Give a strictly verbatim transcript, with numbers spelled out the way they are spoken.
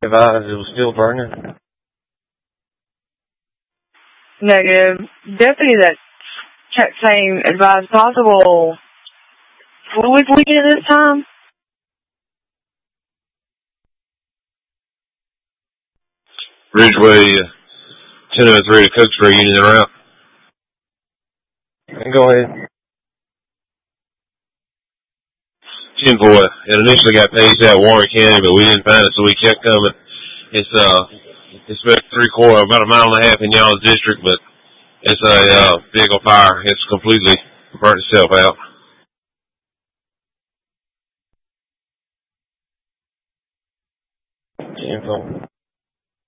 advised it was still burning? Negative. Deputy that kept saying advised possible fluid leaking at this time. Ridgeway, uh, ten oh three to Cooksbury, unit around. Go ahead. ten four. It initially got paged out Warren County, but we didn't find it, so we kept coming. It's uh, it's about three quarter, about a mile and a half in y'all's district, but it's a uh, vehicle fire. It's completely burnt itself out. ten four.